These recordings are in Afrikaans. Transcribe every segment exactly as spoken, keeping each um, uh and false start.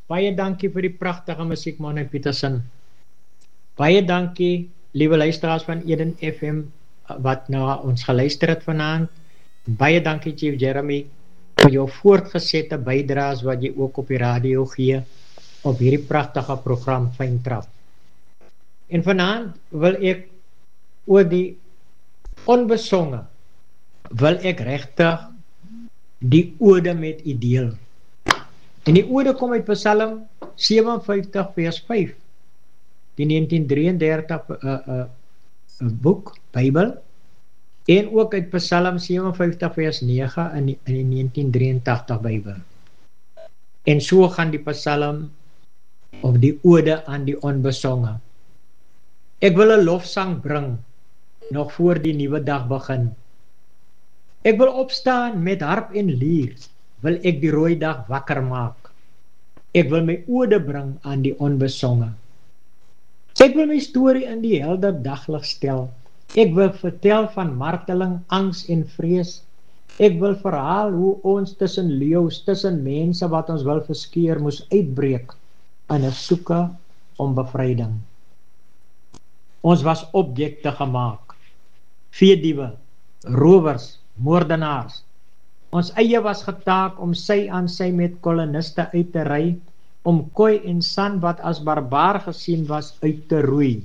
Baie dankie vir die pragtige musiek, Manne Petersen. Baie dankie, liewe luisteraars van Eden F M, wat na ons geluister het vanaand. Baie dankie, Chief Jeremy, vir jou voortgesette bydraes wat jy ook op die radio gee, op hierdie prachtige program Fyntrap. En vanaand wil ek oor die onbesonge, wil ek regtig die ode met u deel. En die ode kom uit Psalm sevenenvyftig vers vyf, die negentien drieëndertig uh, uh, boek, Bybel, en ook uit Psalm sevenenvyftig vers negen in die, in die negentien drieëntachtig Bybel. En so gaan die Psalm, of die ode aan die onbesonge. Ek wil 'n lofsang bring, nog voor die nuwe dag begin. Ek wil opstaan met harp en lier, wil ek die rooi dag wakker maak. Ek wil my ode bring aan die onbesonge. Ek wil my storie in die helder daglig stel. Ek wil vertel van marteling, angs en vrees. Ek wil verhaal hoe ons tussen leeu's, tussen mense wat ons wil verskeer, moes uitbreek in 'n soeke om bevryding. Ons was objekte gemaak, veediewe, rowers, moordenaars. Ons eie was getaak om sy aan sy met koloniste uit te ry, om Khoi en San wat as barbaar gesien was uit te roei.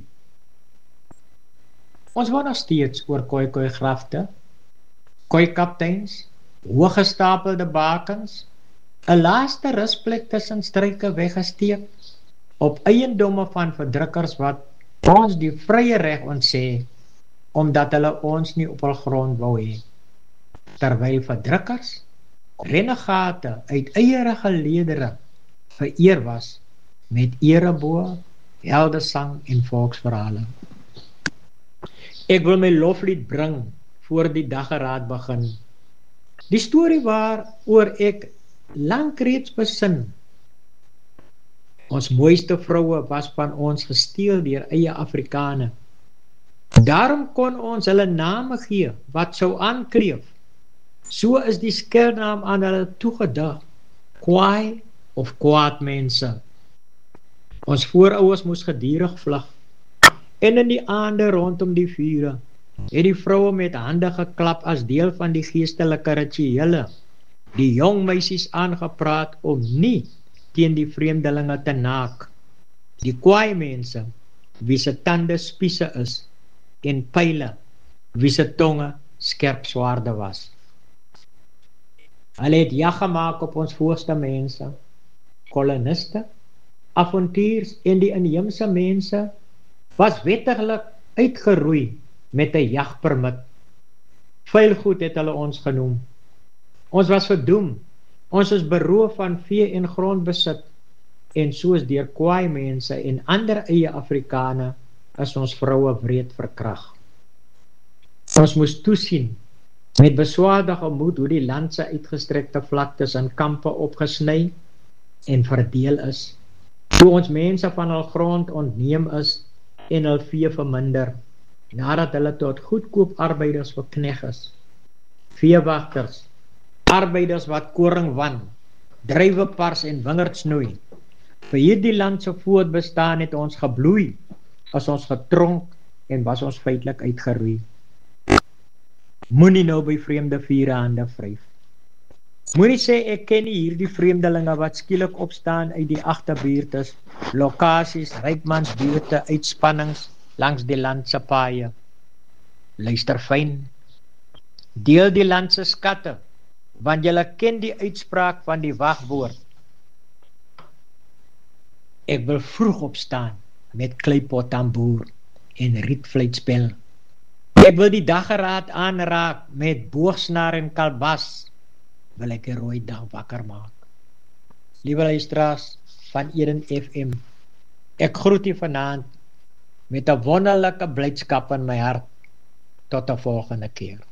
Ons wou nog steeds oor Khoi Khoi grafte, Khoi kapteins, hooggestapelde bakens, 'n laaste rusplek tussen struike weggesteek, op eiendomme van verdrukkers wat ons die vrye reg ontsê, omdat hulle ons nie op hul grond wou hê. Terwyl verdrukkers, renegate uit eierige ledere vereer was met erebo, heldesang en volksverhale. Ek wil my loflied bring voor die daggeraad begin. Die storie waaroor ek lank reeds besin. Ons mooiste vroue was van ons gesteel deur eie Afrikane. Daarom kon ons hulle name gee wat sou aankleef. So is die skelnaam aan hulle toegedig, kwaai of kwaad mense. Ons voorouers moes gedurig vlug, en in die aande rondom die vure, het die vroue met hande geklap as deel van die geestelike rituele, die jong meisies aangepraat om nie teen die vreemdelinge te naak. Die kwaai mense, wie se tande spiese is, en pyle, wie se tonge skerp swaarde was. Hulle het jag gemaak op ons voorste mense, koloniste, avontuurs en die inheemse mense, was wettiglik uitgeroei met 'n jagpermit. Vuilgoed het hulle ons genoem. Ons was verdoem, ons is beroof van vee en grondbesit, en soos deur kwaai mense en ander eie Afrikane, is ons vroue wreed verkrag. Ons moes toesien, met beswaardige moed, hoe die land se uitgestrekte vlaktes in kampe opgesny en verdeel is, hoe ons mense van hul grond ontneem is en hul vee verminder, nadat hulle tot goedkoop arbeiders verkneg is. Veewagters, arbeiders wat koring wan, druiwe pars en wingerd snoei. Vir hierdie land se voortbestaan het ons gebloei, as ons getronk en was ons feitelik uitgeroei. Moenie nou by vreemde vure hande vryf. Moenie sê ek ken nie hierdie vreemdelinge wat skielik opstaan uit die agterbuurtes, lokasies, rykmansbuurte, uitspannings langs die land se paaie. Luister fyn. Deel die land se skatte, want julle ken die uitspraak van die wagwoord. Ek wil vroeg opstaan met kleipot tamboer en rietfluitspel. Ek wil die daggeraad aanraak met boogsnaar en kalbas, wil ek 'n rooi dag wakker maak. Liewe luisteraars van Eden F M, ek groet u vanaand met 'n wonderlike blydskap in my hart. Tot 'n volgende keer.